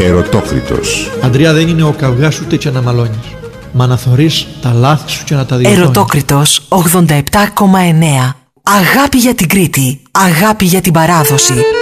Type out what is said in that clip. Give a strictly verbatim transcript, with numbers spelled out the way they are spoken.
Ερωτόκριτος. Αντρία, δεν είναι ο καυγάς ούτε και να μαλώνεις, μα να θωρείς τα λάθη σου και να τα διορθώνεις. Ερωτόκριτος ογδόντα επτά κόμμα εννέα. Αγάπη για την Κρήτη, αγάπη για την παράδοση.